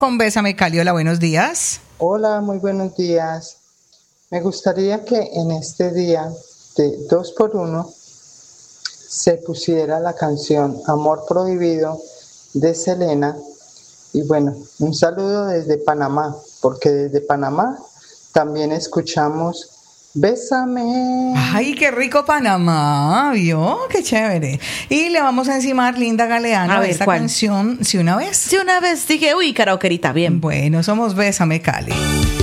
Con Bésame Cali, hola, buenos días. Hola, muy buenos días. Me gustaría que en este día de 2x1 se pusiera la canción Amor Prohibido de Selena. Y bueno, un saludo desde Panamá, porque desde Panamá también escuchamos Bésame. Ay, qué rico Panamá, ¿vio? Qué chévere. Y le vamos a encimar, Linda Galeano, A ver, esta ¿cuál? canción, Si una vez. Si una vez dije, uy, karaokerita, bien. Bueno, somos Bésame Cali.